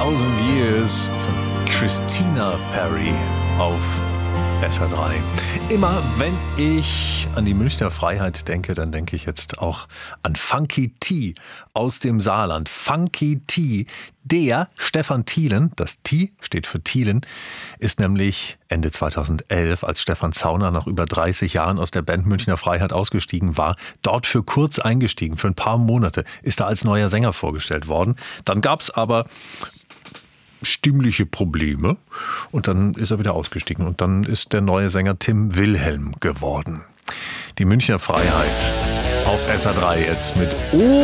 1000 Years von Christina Perri auf SR3. Immer wenn ich an die Münchner Freiheit denke, dann denke ich jetzt auch an Funky T aus dem Saarland. Funky T, der Stefan Thielen, das T steht für Thielen, ist nämlich Ende 2011, als Stefan Zauner nach über 30 Jahren aus der Band Münchner Freiheit ausgestiegen war, dort für kurz eingestiegen, für ein paar Monate, ist er als neuer Sänger vorgestellt worden. Dann gab es aber stimmliche Probleme und dann ist er wieder ausgestiegen und dann ist der neue Sänger Tim Wilhelm geworden. Die Münchner Freiheit auf SR3 jetzt mit